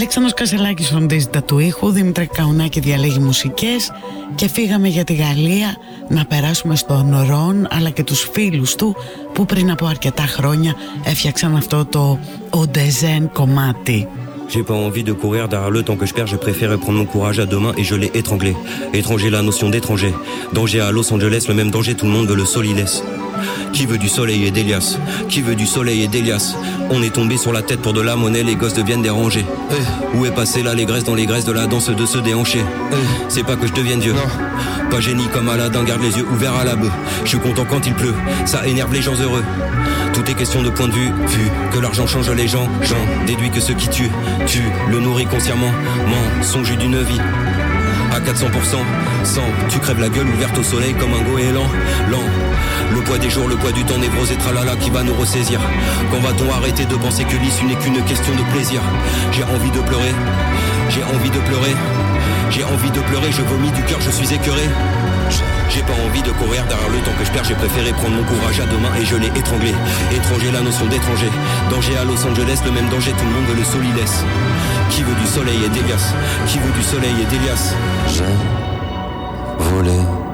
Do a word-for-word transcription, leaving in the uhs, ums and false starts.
Αλέξανδρος Κασελάκης φροντίζει τα του ήχου, Δήμητρα Καουνάκη διαλέγει μουσικές και φύγαμε για τη Γαλλία να περάσουμε στον Ρον αλλά και τους φίλους του που πριν από αρκετά χρόνια έφτιαξαν αυτό το Οντεζέν κομμάτι. J'ai pas envie de courir derrière le temps que je perds, je préfère prendre mon courage à deux mains et je l'ai étranglé. Étranger, la notion d'étranger. Danger à Los Angeles, le même danger, tout le monde veut le solilès. Qui veut du soleil et d'Elias? Qui veut du soleil et d'Elias? On est tombé sur la tête pour de la monnaie, les gosses deviennent dérangés. Hey. Où est passé l'allégresse dans les graisses de la danse de se déhancher? Hey. C'est pas que je devienne vieux. Non. Pas génie comme Aladdin, garde les yeux ouverts à la bœuf. Je suis content quand il pleut, ça énerve les gens heureux. Tout est question de point de vue, vu que l'argent change les gens. J'en déduis que ceux qui tuent, tuent, le nourrit consciemment. Mensonge d'une vie à quatre cents pour cent, sans, tu crèves la gueule ouverte au soleil comme un goéland, lent. Le poids des jours, le poids du temps, névrose et tralala qui va nous ressaisir. Quand va-t-on arrêter de penser que l'issue n'est qu'une question de plaisir? J'ai envie de pleurer, j'ai envie de pleurer, j'ai envie de pleurer, je vomis du cœur, je suis écœuré. J'ai pas envie de courir derrière le temps que je perds, j'ai préféré prendre mon courage à deux mains et je l'ai étranglé. Étranger, la notion d'étranger. Danger à Los Angeles, le même danger, tout le monde veut le solilès. Qui veut du soleil et d'Elias? Qui veut du soleil et d'Elias? J'ai volé